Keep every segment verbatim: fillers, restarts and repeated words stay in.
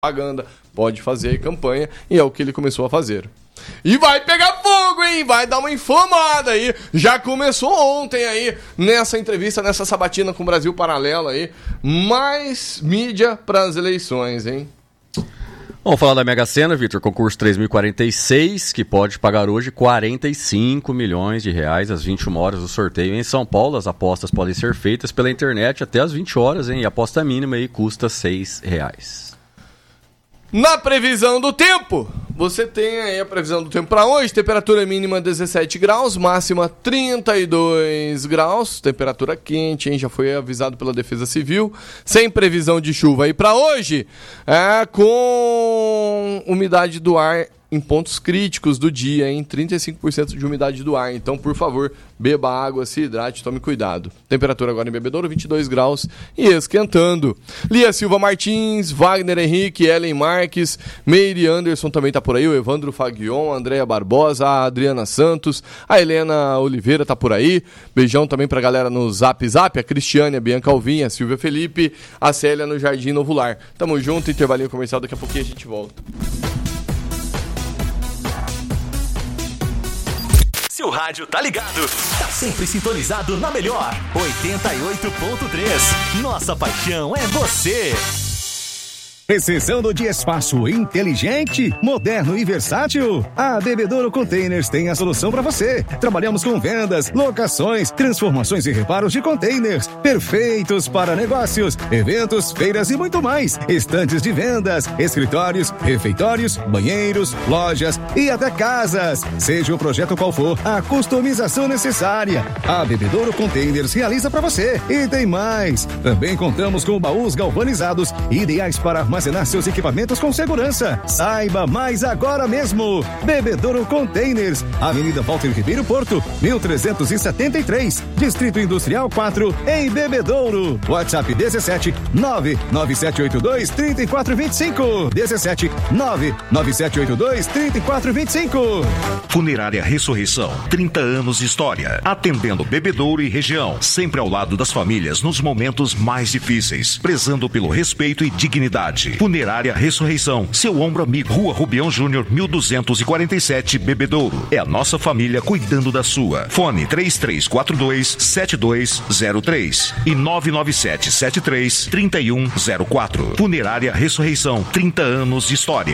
propaganda, pode fazer aí campanha, e é o que ele começou a fazer. E vai pegar fogo, hein? Vai dar uma inflamada aí. Já começou ontem aí, nessa entrevista, nessa sabatina com o Brasil Paralelo aí. Mais mídia para as eleições, hein? Vamos falar da Mega Sena, Vitor, concurso três mil e quarenta e seis, que pode pagar hoje quarenta e cinco milhões de reais às vinte e uma horas do sorteio em São Paulo. As apostas podem ser feitas pela internet até às vinte horas, hein? E a aposta mínima aí custa seis reais. Na previsão do tempo, você tem aí a previsão do tempo para hoje. Temperatura mínima dezessete graus, máxima trinta e dois graus. Temperatura quente, hein? Já foi avisado pela Defesa Civil. Sem previsão de chuva aí para hoje, é, com umidade do ar em pontos críticos do dia, em trinta e cinco por cento de umidade do ar. Então, por favor, beba água, se hidrate, tome cuidado. Temperatura agora em Bebedouro, vinte e dois graus e esquentando. Lia Silva Martins, Wagner Henrique, Ellen Marques, Meire Anderson também tá por aí, o Evandro Faguion, a Andréa Barbosa, a Adriana Santos, a Helena Oliveira tá por aí. Beijão também pra galera no Zap Zap, a Cristiane, a Bianca Alvim, a Silvia Felipe, a Célia no Jardim Novo Lar. Tamo junto, intervalinho comercial, daqui a pouquinho a gente volta. O rádio tá ligado, tá sempre sintonizado na melhor oitenta e oito ponto três. Nossa paixão é você. Precisando de espaço inteligente, moderno e versátil? A Bebedouro Containers tem a solução para você. Trabalhamos com vendas, locações, transformações e reparos de containers, perfeitos para negócios, eventos, feiras e muito mais. Estantes de vendas, escritórios, refeitórios, banheiros, lojas e até casas. Seja o projeto qual for, a customização necessária, a Bebedouro Containers realiza para você. E tem mais. Também contamos com baús galvanizados, ideais para armazenar seus equipamentos com segurança. Saiba mais agora mesmo. Bebedouro Containers, Avenida Walter Ribeiro Porto, mil trezentos e setenta e três, Distrito Industrial quatro, em Bebedouro. WhatsApp dezessete nove nove sete oito dois três quatro dois cinco. dezessete nove nove sete oito dois três quatro dois cinco. Funerária Ressurreição, trinta anos de história, atendendo Bebedouro e região, sempre ao lado das famílias nos momentos mais difíceis, prezando pelo respeito e dignidade. Funerária Ressurreição, seu ombro amigo, Rua Rubião Júnior, mil duzentos e quarenta e sete, Bebedouro. É a nossa família cuidando da sua. Fone três três quatro dois sete dois zero três e nove nove sete sete três três um zero quatro. Funerária Ressurreição, trinta anos de história.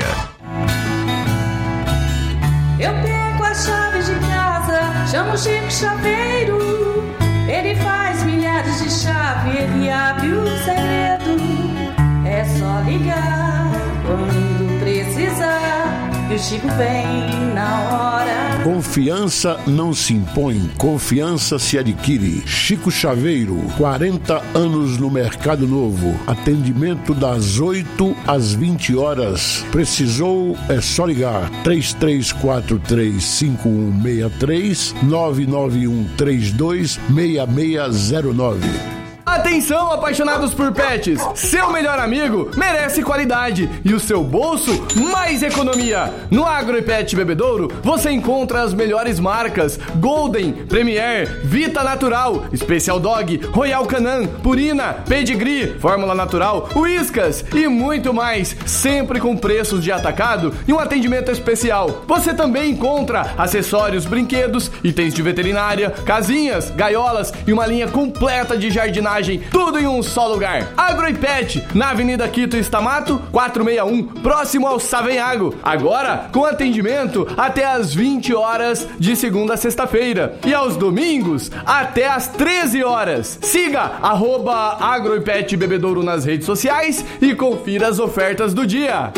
Eu pego as chaves de casa, chamo o Chico Chaveiro. Ele faz milhares de chaves, ele abre o segredo. É só ligar quando precisar, e o Chico vem na hora. Confiança não se impõe, confiança se adquire. Chico Chaveiro, quarenta anos no Mercado Novo. Atendimento das oito às vinte horas. Precisou, é só ligar. três três quatro três cinco um seis três, nove nove um três dois seis seis zero nove. Atenção, apaixonados por pets! Seu melhor amigo merece qualidade e o seu bolso mais economia. No Agro e Pet Bebedouro você encontra as melhores marcas: Golden, Premier, Vita Natural, Special Dog, Royal Canin, Purina, Pedigree, Fórmula Natural, Whiskas e muito mais, sempre com preços de atacado e um atendimento especial. Você também encontra acessórios, brinquedos, itens de veterinária, casinhas, gaiolas e uma linha completa de jardinagem. Tudo em um só lugar. Agro e Pet, na Avenida Quito Estamato, quatrocentos e sessenta e um, próximo ao Savenhago. Agora, com atendimento até às vinte horas de segunda a sexta-feira. E aos domingos, até às treze horas. Siga arroba Agro e Pet Bebedouro nas redes sociais e confira as ofertas do dia.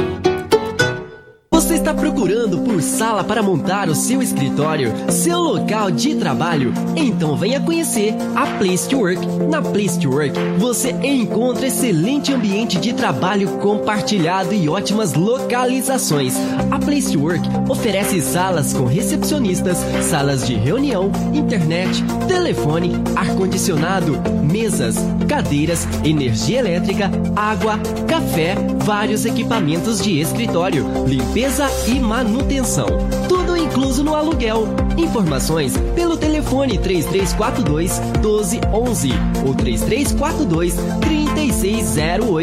Você está procurando por sala para montar o seu escritório, seu local de trabalho? Então venha conhecer a Place to Work. Na Place to Work, você encontra excelente ambiente de trabalho compartilhado e ótimas localizações. A Place to Work oferece salas com recepcionistas, salas de reunião, internet, telefone, ar-condicionado, mesas, cadeiras, energia elétrica, água, café, vários equipamentos de escritório, limpeza e manutenção. Tudo incluso no aluguel. Informações pelo telefone três três quatro dois, um dois um um ou três três quatro dois, três seis zero oito.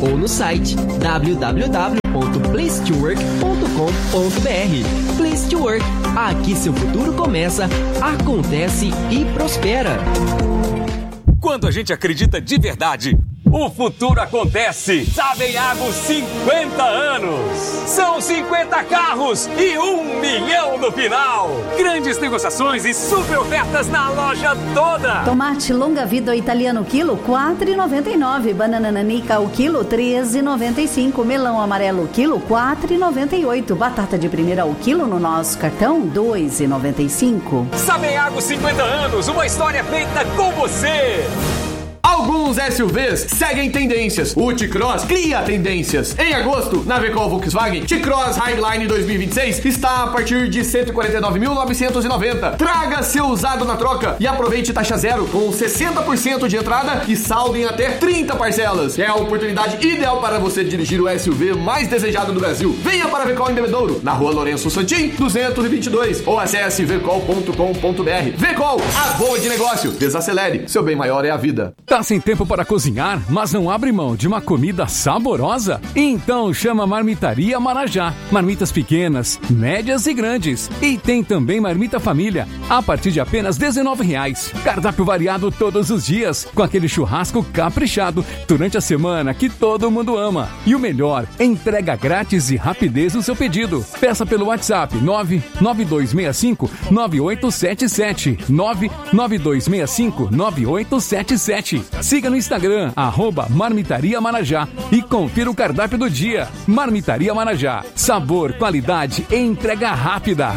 ou no site w w w ponto place to work ponto com ponto b r. Place to Work. Aqui seu futuro começa, acontece e prospera. Quando a gente acredita de verdade, o futuro acontece. Sabenhago cinquenta anos. São cinquenta carros e um milhão no final. Grandes negociações e super ofertas na loja toda. Tomate longa vida italiano quilo quatro reais e noventa e nove centavos. Banana nanica o quilo treze reais e noventa e cinco centavos. Melão amarelo quilo quatro reais e noventa e oito centavos. Batata de primeira o quilo no nosso cartão dois reais e noventa e cinco centavos. Sabenhago cinquenta anos, uma história feita com você. Alguns S U Vs seguem tendências. O T-Cross cria tendências. Em agosto, na Vecol Volkswagen, T-Cross Highline dois mil e vinte e seis está a partir de cento e quarenta e nove mil novecentos e noventa reais. Traga seu usado na troca e aproveite taxa zero com sessenta por cento de entrada e saldo em até trinta parcelas. É a oportunidade ideal para você dirigir o S U V mais desejado do Brasil. Venha para a Vecol em Bebedouro, na rua Lourenço Santin, duzentos e vinte e dois, ou acesse vecol ponto com ponto b r. Vecol, a boa de negócio. Desacelere, seu bem maior é a vida. Tá sem tempo para cozinhar, mas não abre mão de uma comida saborosa? Então chama Marmitaria Marajá. Marmitas pequenas, médias e grandes. E tem também Marmita Família, a partir de apenas dezenove reais. Cardápio variado todos os dias, com aquele churrasco caprichado durante a semana que todo mundo ama. E o melhor, entrega grátis e rapidez no seu pedido. Peça pelo WhatsApp nove nove dois seis cinco nove oito sete sete, nove nove dois seis cinco nove oito sete sete. Siga no Instagram, arroba Marmitaria Marajá e confira o cardápio do dia. Marmitaria Marajá. Sabor, qualidade e entrega rápida.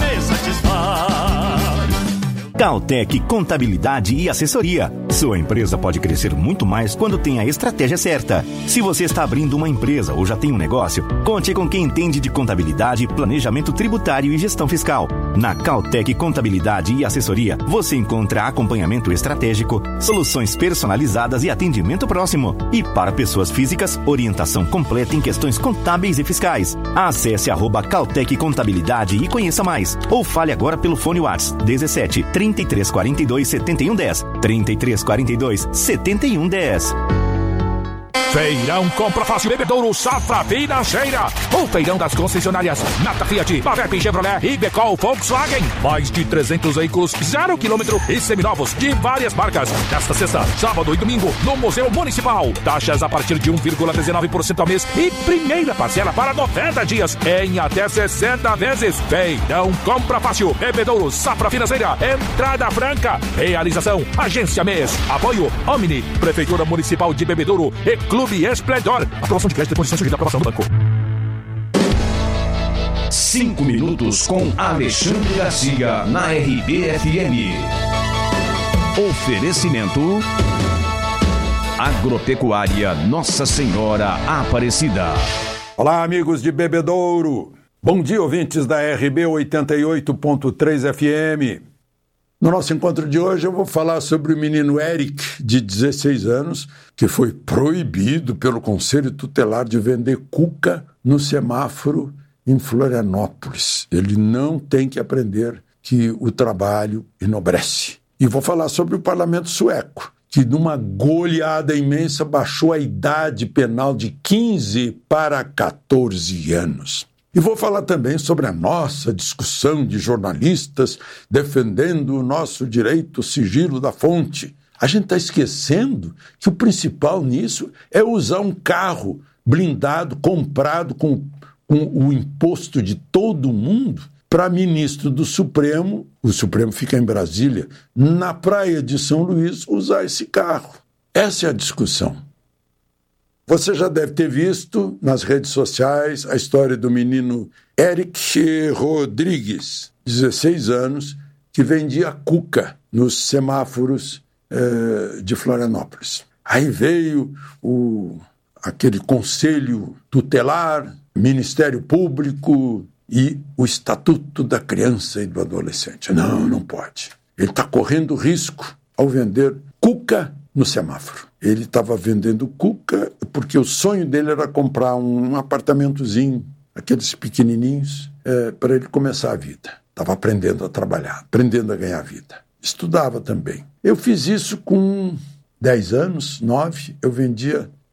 Caltech Contabilidade e Assessoria. Sua empresa pode crescer muito mais quando tem a estratégia certa. Se você está abrindo uma empresa ou já tem um negócio, conte com quem entende de contabilidade, planejamento tributário e gestão fiscal. Na Caltech Contabilidade e Assessoria, você encontra acompanhamento estratégico, soluções personalizadas e atendimento próximo. E para pessoas físicas, orientação completa em questões contábeis e fiscais. Acesse arroba Caltech Contabilidade e conheça mais. Ou fale agora pelo fone WhatsApp dezessete, trinta e três quarenta e dois, setenta e um dez. trinta e três quarenta e dois, setenta e um dez. Feirão Compra Fácil Bebedouro Safra Financeira. O feirão das concessionárias Nata Fiat, Mavep Chevrolet e Becol Volkswagen. Mais de trezentos veículos zero quilômetro e seminovos de várias marcas. Nesta sexta, sábado e domingo no Museu Municipal. Taxas a partir de um vírgula dezenove por cento ao mês e primeira parcela para noventa dias em até sessenta vezes. Feirão Compra Fácil Bebedouro Safra Financeira. Entrada franca. Realização Agência M E S. Apoio Omni, Prefeitura Municipal de Bebedouro e Clube Esplendor. Aprovação de crédito e condições sujeitas à aprovação do banco. Cinco minutos com Alexandre Garcia na R B F M. Oferecimento Agropecuária Nossa Senhora Aparecida. Olá, amigos de Bebedouro. Bom dia, ouvintes da R B oitenta e oito ponto três F M. No nosso encontro de hoje eu vou falar sobre o menino Eric, de dezesseis anos, que foi proibido pelo Conselho Tutelar de vender cuca no semáforo em Florianópolis. Ele não tem que aprender que o trabalho enobrece. E vou falar sobre o parlamento sueco, que numa goleada imensa baixou a idade penal de quinze para quatorze anos. E vou falar também sobre a nossa discussão de jornalistas defendendo o nosso direito ao sigilo da fonte. A gente está esquecendo que o principal nisso é usar um carro blindado, comprado com, com o imposto de todo mundo, para ministro do Supremo, o Supremo fica em Brasília, na praia de São Luís, usar esse carro. Essa é a discussão. Você já deve ter visto nas redes sociais a história do menino Eric Rodrigues, dezesseis anos, que vendia cuca nos semáforos eh, de Florianópolis. Aí veio o, aquele conselho tutelar, Ministério Público e o Estatuto da Criança e do Adolescente. Não, não pode. Ele está correndo risco ao vender cuca no semáforo. Ele estava vendendo cuca porque o sonho dele era comprar um apartamentozinho, aqueles pequenininhos, é, para ele começar a vida. Estava aprendendo a trabalhar, aprendendo a ganhar vida. Estudava também. Eu fiz isso com dez anos, nove, eu vendia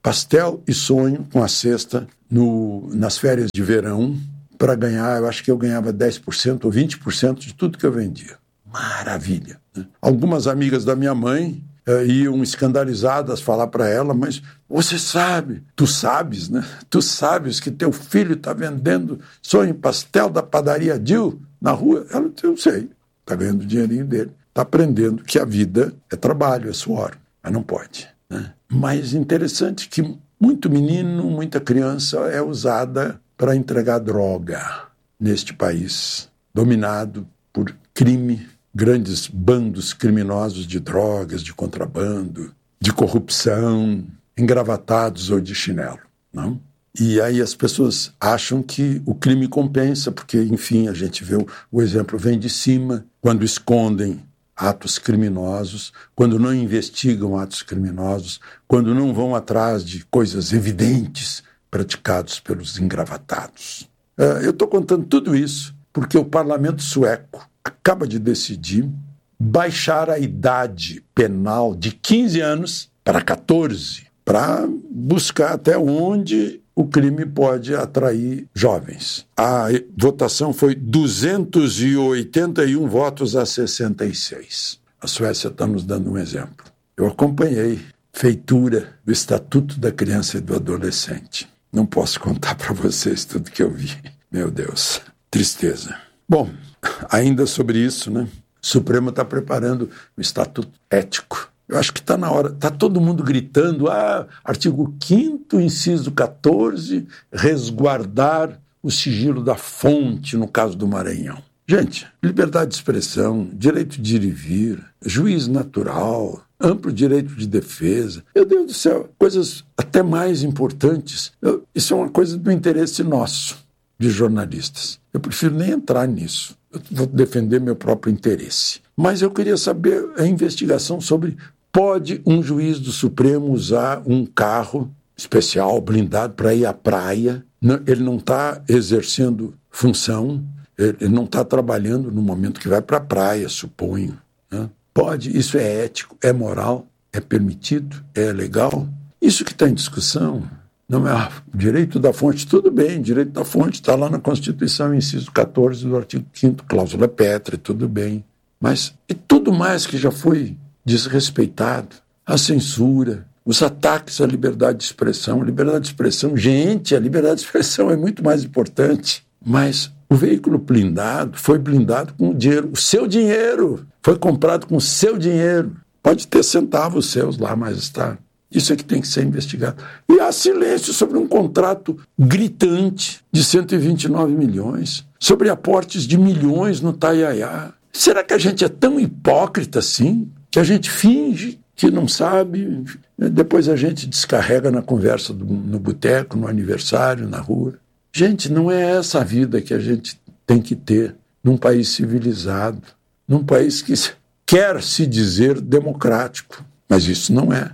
pastel e sonho com a cesta no, nas férias de verão para ganhar, eu acho que eu ganhava dez por cento ou vinte por cento de tudo que eu vendia. Maravilha! Né? Algumas amigas da minha mãe uh, iam escandalizadas falar para ela, mas você sabe, tu sabes, né? Tu sabes que teu filho está vendendo sonho e pastel da padaria Jill na rua? Ela disse, eu sei, está ganhando o dinheirinho dele. Está aprendendo que a vida é trabalho, é suor, mas não pode. Né? Mas interessante que muito menino, muita criança é usada para entregar droga neste país, dominado por crime, grandes bandos criminosos de drogas, de contrabando, de corrupção, engravatados ou de chinelo, não? E aí as pessoas acham que o crime compensa, porque, enfim, a gente vê o, o exemplo vem de cima, quando escondem atos criminosos, quando não investigam atos criminosos, quando não vão atrás de coisas evidentes praticados pelos engravatados. Uh, eu estou contando tudo isso porque o parlamento sueco acaba de decidir baixar a idade penal de quinze anos para catorze, para buscar até onde o crime pode atrair jovens. A votação foi duzentos e oitenta e um votos a sessenta e seis. A Suécia está nos dando um exemplo. Eu acompanhei feitura do Estatuto da Criança e do Adolescente. Não posso contar para vocês tudo que eu vi. Meu Deus, tristeza. Bom, ainda sobre isso, né? O Supremo está preparando o Estatuto Ético. Eu acho que está na hora, está todo mundo gritando, ah, artigo quinto, inciso catorze, resguardar o sigilo da fonte no caso do Maranhão. Gente, liberdade de expressão, direito de ir e vir, juiz natural, amplo direito de defesa. Meu Deus do céu, coisas até mais importantes. Eu, isso é uma coisa do interesse nosso, de jornalistas. Eu prefiro nem entrar nisso. Eu vou defender meu próprio interesse. Mas eu queria saber a investigação sobre pode um juiz do Supremo usar um carro especial, blindado, para ir à praia? Ele não está exercendo função, ele não está trabalhando no momento que vai para a praia, suponho. Né? Pode, isso é ético, é moral, é permitido, é legal? Isso que está em discussão não é ah, direito da fonte, tudo bem, direito da fonte está lá na Constituição, inciso catorze do artigo quinto, cláusula pétrea, tudo bem. Mas e tudo mais que já foi desrespeitado, a censura, os ataques à liberdade de expressão. Liberdade de expressão, gente, a liberdade de expressão é muito mais importante. Mas o veículo blindado foi blindado com o dinheiro, o seu dinheiro, foi comprado com o seu dinheiro. Pode ter centavos seus lá, mas está. Isso é que tem que ser investigado. E há silêncio sobre um contrato gritante de cento e vinte e nove milhões, sobre aportes de milhões no Taiaiá. Será que a gente é tão hipócrita assim? Que a gente finge que não sabe, depois a gente descarrega na conversa do, no boteco, no aniversário, na rua. Gente, não é essa a vida que a gente tem que ter num país civilizado, num país que quer se dizer democrático, mas isso não é.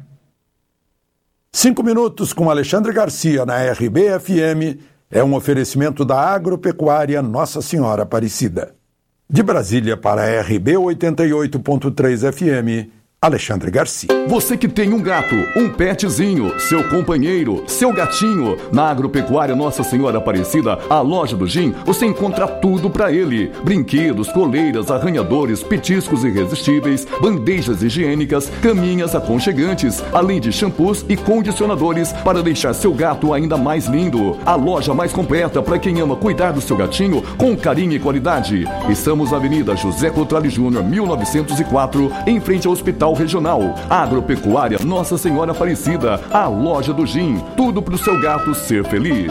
Cinco minutos com Alexandre Garcia na R B F M é um oferecimento da Agropecuária Nossa Senhora Aparecida. De Brasília para a R B oitenta e oito ponto três F M, Alexandre Garcia. Você que tem um gato, um petzinho, seu companheiro, seu gatinho, na Agropecuária Nossa Senhora Aparecida, a loja do Jim, você encontra tudo pra ele. Brinquedos, coleiras, arranhadores, petiscos irresistíveis, bandejas higiênicas, caminhas aconchegantes, além de shampoos e condicionadores para deixar seu gato ainda mais lindo. A loja mais completa para quem ama cuidar do seu gatinho com carinho e qualidade. Estamos na Avenida José Cotrali Júnior, mil novecentos e quatro, em frente ao Hospital Regional. Agropecuária Nossa Senhora Aparecida, a loja do Jim. Tudo pro seu gato ser feliz.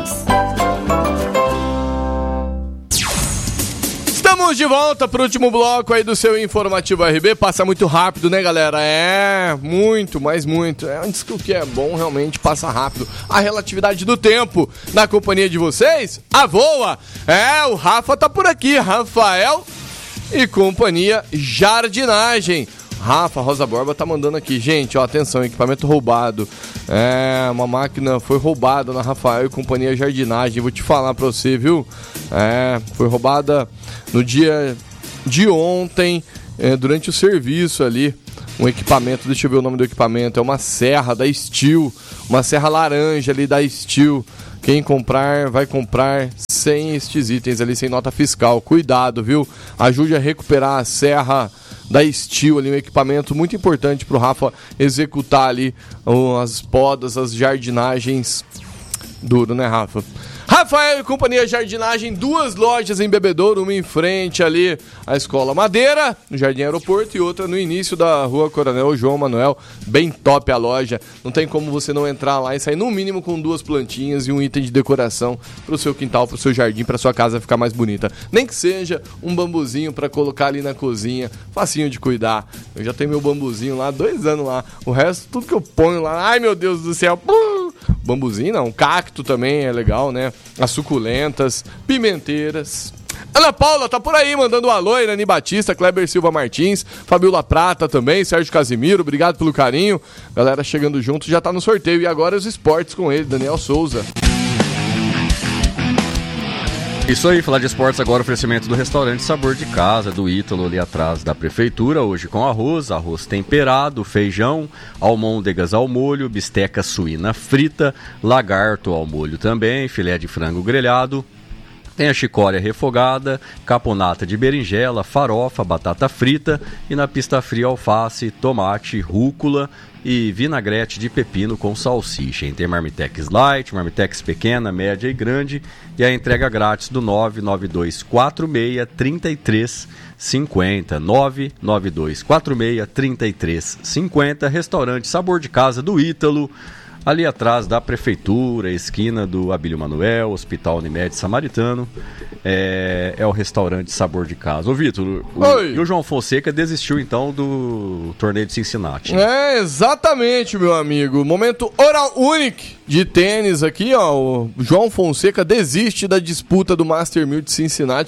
Estamos de volta pro último bloco aí do seu Informativo R B. Passa muito rápido, né, galera? É, muito, mas muito. É, antes que o que é bom realmente passa rápido. A relatividade do tempo na companhia de vocês, a voa. É, o Rafa tá por aqui, Rafael e companhia Jardinagem. Rafa Rosa Borba tá mandando aqui, gente, ó, atenção, equipamento roubado. É, uma máquina foi roubada na Rafael e Companhia Jardinagem. Vou te falar pra você, viu? É, foi roubada no dia de ontem, é, durante o serviço ali, um equipamento, deixa eu ver o nome do equipamento, é uma serra da Steel, uma serra laranja ali da Steel. Quem comprar, vai comprar sem estes itens ali, sem nota fiscal. Cuidado, viu? Ajude a recuperar a serra da Steel ali, um equipamento muito importante para o Rafa executar ali uh, as podas, as jardinagens. Duro, né, Rafa? Rafael e Companhia Jardinagem, duas lojas em Bebedouro, uma em frente ali à Escola Madeira, no Jardim Aeroporto, e outra no início da Rua Coronel João Manuel. Bem top a loja, não tem como você não entrar lá e sair no mínimo com duas plantinhas e um item de decoração pro seu quintal, pro seu jardim, pra sua casa ficar mais bonita. Nem que seja um bambuzinho pra colocar ali na cozinha, facinho de cuidar. Eu já tenho meu bambuzinho lá, dois anos lá, o resto tudo que eu ponho lá, ai meu Deus do céu, bambuzinho não, cacto também é legal, né? As suculentas, pimenteiras. Ana Paula tá por aí mandando um alô, Irani Batista, Kleber Silva Martins, Fabiola Prata também, Sérgio Casimiro, obrigado pelo carinho. Galera chegando junto, já tá no sorteio. E agora os esportes com ele, Daniel Souza. Isso aí, falar de esportes agora, oferecimento do restaurante Sabor de Casa, do Ítalo, ali atrás da prefeitura, hoje com arroz, arroz temperado, feijão, almôndegas ao molho, bisteca suína frita, lagarto ao molho também, filé de frango grelhado, tem a chicória refogada, caponata de berinjela, farofa, batata frita e na pista fria alface, tomate, rúcula e vinagrete de pepino com salsicha. Tem Marmitex Light, Marmitex pequena, média e grande e a entrega grátis do nove nove dois quatro seis, três três cinco zero, nove nove dois quatro seis, três três cinco zero, restaurante Sabor de Casa do Ítalo, ali atrás da prefeitura, esquina do Abílio Manuel, Hospital Unimed Samaritano, é, é o restaurante Sabor de Casa. Ô Vitor, o, e o João Fonseca desistiu então do torneio de Cincinnati. É, exatamente, meu amigo. Momento Oral Unique de tênis aqui, ó. O João Fonseca desiste da disputa do Master mil de Cincinnati.